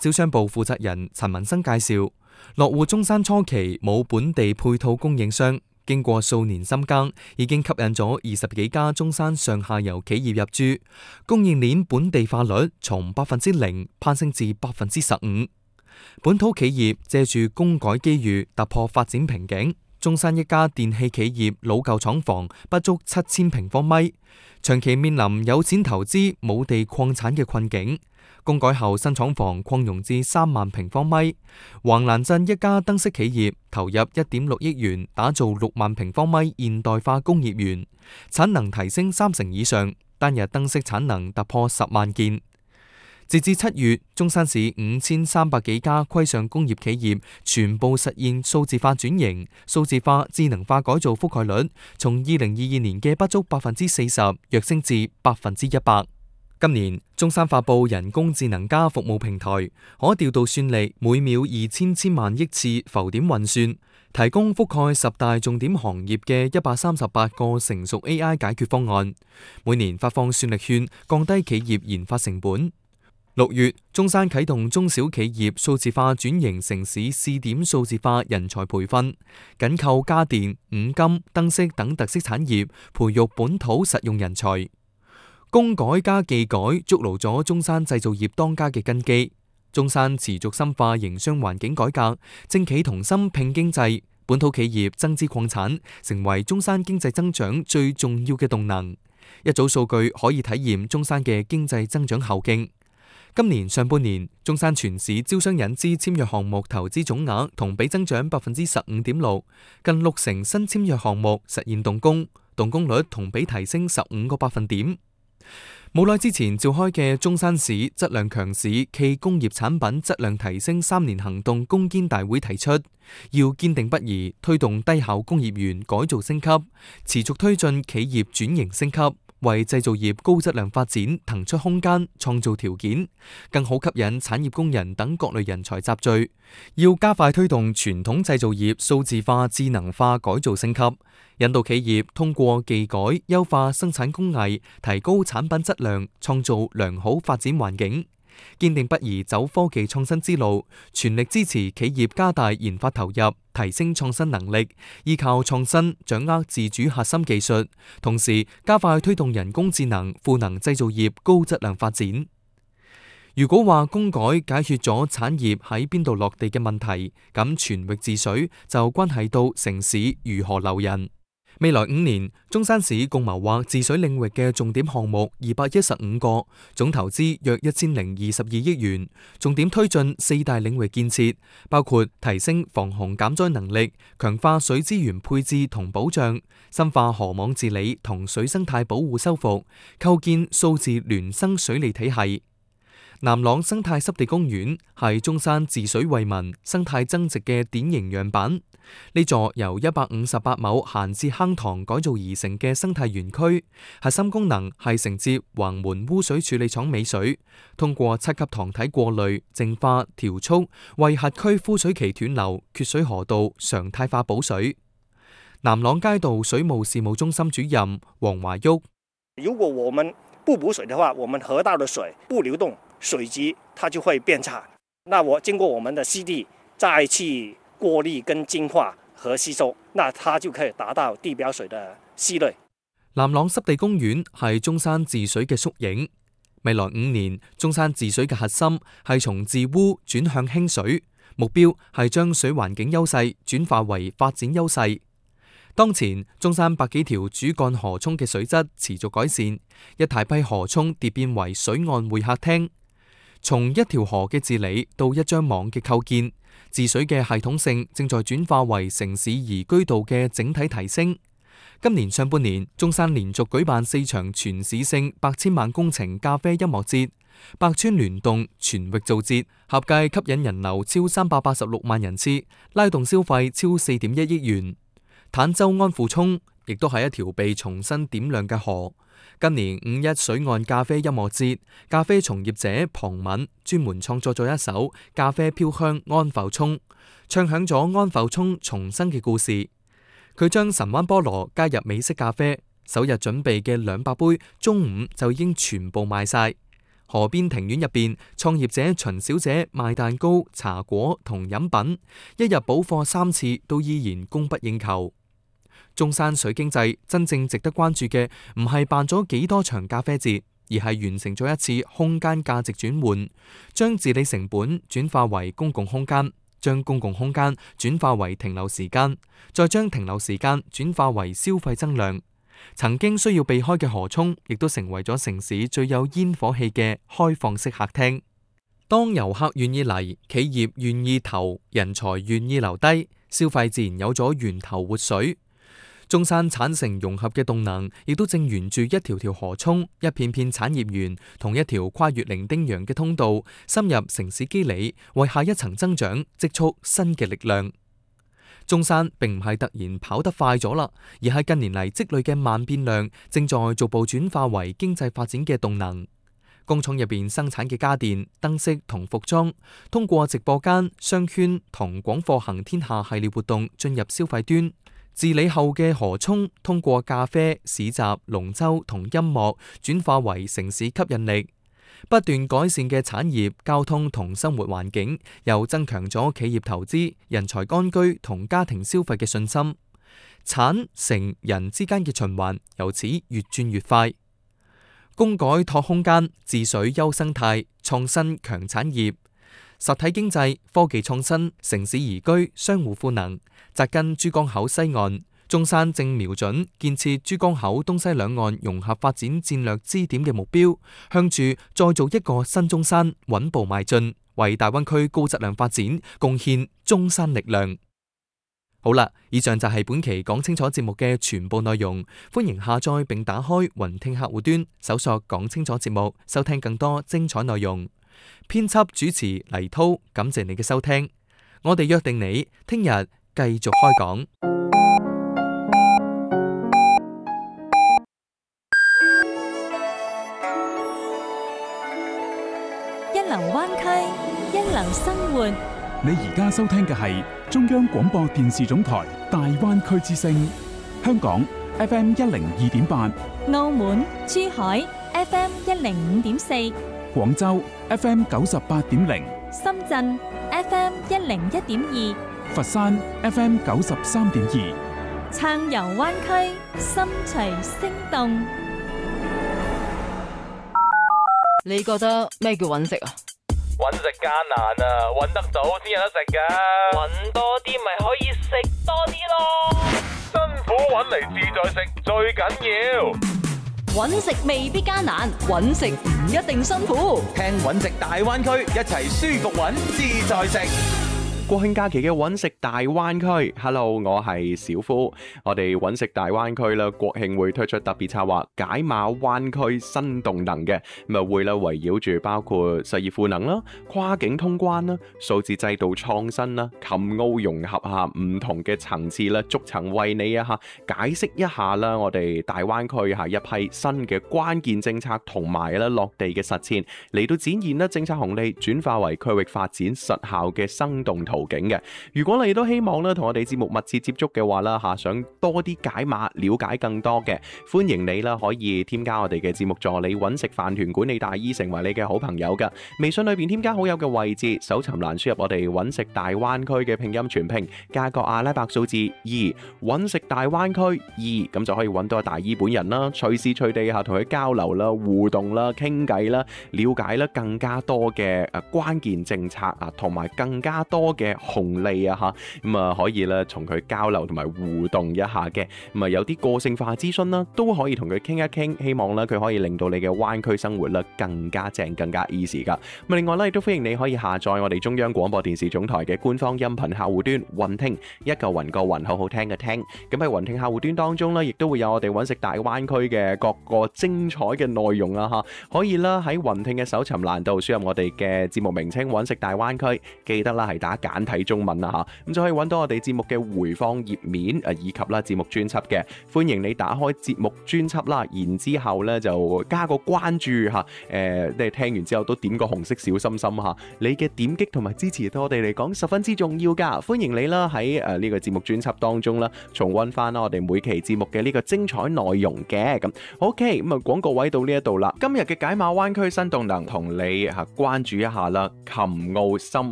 招商部負責人陳文生介紹，落戶中山初期冇本地配套供應商，經過數年深耕，已經吸引咗20幾家中山上下游企業入駐，供應鏈本地化率從0%攀升至15%。本土企業借住工改機遇突破發展瓶頸。中山一家電器企業老舊廠房不足7000平方米，長期面臨有錢投資冇地擴產嘅困境。工改後新廠房擴容至3萬平方米。橫欄鎮一家燈飾企業投入1.6億元打造6萬平方米現代化工業園，產能提升30%以上，單日燈飾產能突破10萬件。截至7月，中山市5300幾家規上工業企業全部實現數字化轉型，數字化、智能化改造覆蓋率從2022年嘅不足40%躍升至100%。今年中山發佈人工智能加服務平台，可調度算力每秒2000萬億次浮點運算，提供覆蓋10大重點行業嘅138個成熟 AI 解決方案，每年發放算力券，降低企業研發成本。6月，中山啟動中小企業數字化轉型城市試點數字化人才培訓，緊扣家電、五金、燈飾等特色產業，培育本土實用人才。工改加技改築牢咗中山製造業當家嘅根基。中山持續深化營商環境改革，政企同心拼經濟，本土企業增資擴產，成為中山經濟增長最重要嘅動能。一組數據可以體驗中山嘅經濟增長後勁。今年上半年，中山全市招商引資簽約項目投資總額同比增長15.6%，近60%新簽約項目實現動工，動工率同比提升15個百分點。冇耐之前召開嘅中山市質量強市暨工業產品質量提升3年行動攻堅大會提出，要堅定不移推動低效工業園改造升級，持續推進企業轉型升級，為製造業高質量發展騰出空間，創造條件，更好吸引產業工人等各類人才集聚。要加快推動傳統製造業數字化、智能化改造升級，引導企業通過技改優化生產工藝，提高產品質量，創造良好發展環境。堅定不移走科技創新之路，全力支持企業加大研發投入，提升創新能力，依靠創新掌握自主核心技術，同時加快推動人工智能賦能製造業高質量發展。如果話工改解決咗產業喺邊度落地嘅問題，咁全域治水就關係到城市如何留人。未來5年，中山市共謀劃治水領域嘅重點項目215個，總投資約1022億元，重點推進4大領域建設，包括提升防洪減災能力、強化水資源配置同保障、深化河網治理同水生態保護修復、構建數字孿生水利體系。南朗生態濕地公園係中山治水惠民、生態增值嘅典型樣板。呢座由158畝閒置坑塘改造而成嘅生態園區，核心功能係承接橫門污水處理廠尾水，通過7級塘體過濾、淨化、調速，為轄區枯水期斷流、缺水河道常態化補水。南朗街道水務事務中心主任黃華旭： 如果我們不補水的話，我們河道的水不流動，水質它就會變差。那我經過我們的濕地再去過濾跟淨化和吸收，那它就可以達到地表水的吸率。 南朗濕地公園係中山治水嘅縮影。未來5年，中山治水嘅核心係從治污轉向興水，目標係將水環境優勢轉化為發展優勢。當前，中山百幾條主幹河涌嘅水質持續改善，一大批河涌蝶變為水岸會客廳。從一條河嘅治理到一張網嘅構建，治水嘅系統性正在轉化為城市宜居度嘅整體提升。今年上半年，中山連續舉辦4場全市性8千萬工程咖啡音樂節，百村聯動，全域造節，合計吸引人流超386萬人次，拉動消費超4.1億元。坦洲安富涌亦都係一條被重新點亮嘅河。今年5·1水岸咖啡音樂節，咖啡從業者龐敏專門創作咗一首《咖啡飄香安浮涌》，唱響咗安浮涌重生嘅故事。佢將神灣菠蘿加入美式咖啡，首日準備嘅200杯，中午就已經全部賣晒。 河邊庭院入邊，創業者秦小姐賣蛋糕、茶果同飲品，一日補貨3次都依然供不應求。中山水經濟真正值得關注嘅唔係辦咗幾多場咖啡節，而係完成咗一次空間價值轉換，將治理成本轉化為公共空間，將公共空間轉化為停留時間，再將停留時間轉化為消費增量。曾經需要避開嘅河涌，亦都成為咗城市最有煙火氣嘅開放式客廳。當遊客願意嚟，企業願意投，人才願意留低，消費自然有咗源頭活水。中山產城融合嘅動能，亦都正沿住一條條河涌、一片片產業園同一條跨越伶仃洋嘅通道，深入城市肌理，為下一層增長積蓄新嘅力量。中山並唔係突然跑得快咗啦，而係近年嚟積累嘅萬變量，正在逐步轉化為經濟發展嘅動能。工廠入邊生產嘅家電、燈飾同服裝，通過直播間、商圈同廣貨行天下系列活動進入消費端。治理後嘅河涌，通過咖啡、市集、龍舟同音樂，轉化為城市吸引力。不斷改善嘅產業、交通同生活環境，又增強咗企業投資、人才安居同家庭消費嘅信心。產、城、人之間嘅循環由此越轉越快。工改拓空間，治水優生態，創新強產業。實體經濟、科技創新、城市宜居、相互賦能，扎根珠江口西岸。中山正瞄準建設珠江口東西兩岸融合發展戰略支點嘅目標，向住再造一個新中山穩步邁進，為大灣區高質量發展貢獻中山力量。好啦，以上就係本期講清楚節目嘅全部內容。歡迎下載並打開雲聽客戶端，搜索講清楚節目，收聽更多精彩內容。編輯主持黎濤，感謝你嘅收聽。我哋約定你聽日繼續開講。 一流灣區，一流生活。 你而家收聽嘅係中央廣播電視總台大灣區之聲，香港 FM 102.8， 澳門、珠海 FM 105.4， 廣州 FM 98.0， 深圳 FM 101.2， 佛山 FM 93.2。 撐遊灣區，心隨聲動。 你覺得咩叫揾食啊？ 揾食艱難啊，揾得到先有得食噶。 揾多啲咪可以食多啲咯。 辛苦揾嚟自在食最緊要。 揾食未必艱難，揾食唔一定辛苦。 聽揾食大灣區，一齊舒服揾自在食。國慶假期嘅揾食大灣區 ，Hello， 我係小夫。我哋揾食大灣區啦，國慶會推出特別策劃解碼灣區新動能嘅，咁啊會啦圍繞住包括實業賦能啦、跨境通關啦、數字制度創新啦、琴澳融合下唔同嘅層次啦，逐層為你啊嚇解釋一下啦，我哋大灣區係一批新嘅關鍵政策同埋啦落地嘅實踐嚟到展現啦政策紅利轉化為區域發展實效嘅生動途徑嘅。如果你都希望咧同我哋節目密切接觸嘅話啦嚇，想多啲解碼了解更多嘅，歡迎你啦可以添加我哋嘅節目助理揾食飯團管理大姨成為你嘅好朋友噶。微信裏邊添加好友嘅位置，搜尋欄輸入我哋揾食大灣區嘅拼音全拼加個阿拉伯數字2，揾食大灣區2，咁就可以揾到大姨本人啦，隨時隨地嚇同佢交流啦、互動啦、傾偈啦、了解啦更加多嘅關鍵政策啊，同埋更加多嘅紅利啊嚇，咁啊可以咧同佢交流同埋互動一下嘅，咁啊有啲個性化諮詢啦，都可以同佢傾一傾，希望咧佢可以令到你嘅灣區生活咧更加正、更加 easy 噶。咁另外咧亦都歡迎你可以下載我哋中央廣播電視總台嘅官方音頻客戶端雲聽，一個雲個雲，好好聽嘅聽。咁喺雲聽客戶端當中咧，亦都會有我哋揾食大灣區嘅各個精彩嘅內容啊嚇，可以啦喺雲聽嘅搜尋欄度輸入我哋嘅節目名稱揾食大灣區，記得啦係打簡簡體中文啊嚇，咁就可以揾到我哋節目嘅回放頁面以及啦節目專輯嘅。歡迎你打開節目專輯啦，然之後咧就加個關注嚇，你聽完之後都點個紅色小心心嚇，你嘅點擊同埋支持對我哋嚟講十分之重要㗎。歡迎你啦喺呢個節目專輯當中啦，重溫翻啦我哋每期節目嘅呢個精彩內容嘅。咁 OK， 咁啊廣告位到呢一度啦。今日嘅解碼灣區新動能同你關注一下啦，琴澳深